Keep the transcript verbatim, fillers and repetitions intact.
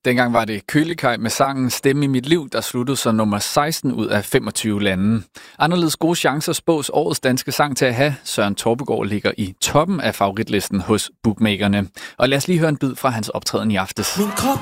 Dengang var det Kølekaj med sangen Stemme i mit liv, der sluttede som nummer seksten ud af femogtyve lande. Anderledes gode chancer spås årets danske sang til at have. Søren Torpegaard ligger i toppen af favoritlisten hos bookmakerne. Og lad os lige høre en bid fra hans optræden i aftes. Min krop